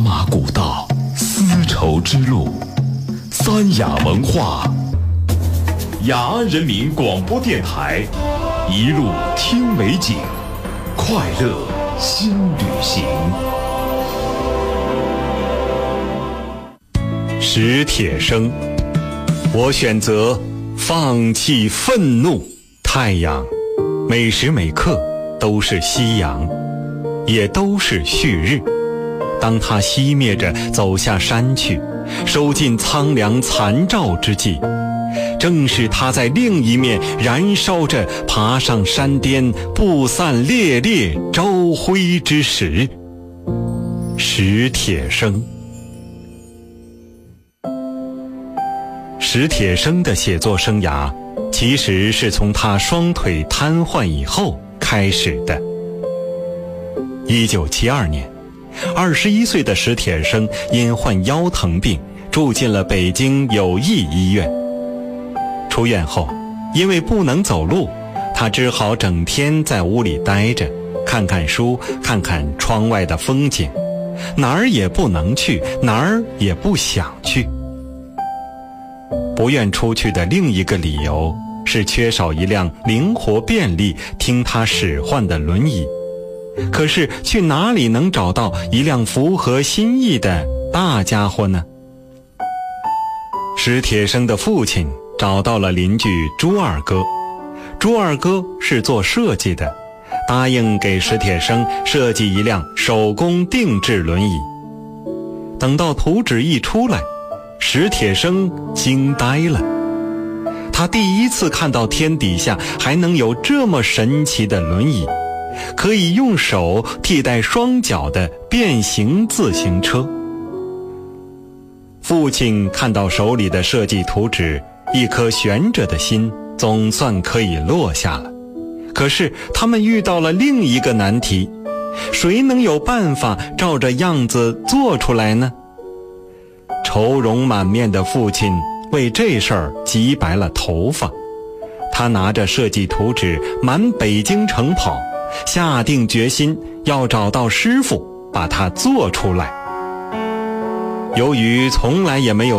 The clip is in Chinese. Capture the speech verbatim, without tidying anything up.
马古道，丝绸之路，三雅文化，雅安人民广播电台，一路听美景，快乐新旅行。 史铁生，我选择放弃愤怒。太阳每时每刻都是夕阳，也都是旭日。当它熄灭着走下山去，收尽苍凉残照之际，正是它在另一面燃烧着爬上山巅，不散烈烈朝晖之时。史铁生。史铁生的写作生涯其实是从他双腿瘫痪以后开始的。一九七二年，二十一岁的史铁生因患腰疼病住进了北京友谊医院。出院后，因为不能走路，他只好整天在屋里待着，看看书，看看窗外的风景，哪儿也不能去，哪儿也不想去。不愿出去的另一个理由是缺少一辆灵活便利、听他使唤的轮椅。可是去哪里能找到一辆符合心意的大家伙呢？史铁生的父亲找到了邻居朱二哥，朱二哥是做设计的，答应给史铁生设计一辆手工定制轮椅。等到图纸一出来，史铁生惊呆了。他第一次看到天底下还能有这么神奇的轮椅，可以用手替代双脚的变形自行车。父亲看到手里的设计图纸，一颗悬着的心总算可以落下了。可是他们遇到了另一个难题，谁能有办法照着样子做出来呢？愁容满面的父亲为这事儿急白了头发，他拿着设计图纸满北京城跑，下定决心要找到师傅把它做出来。由于从来也没有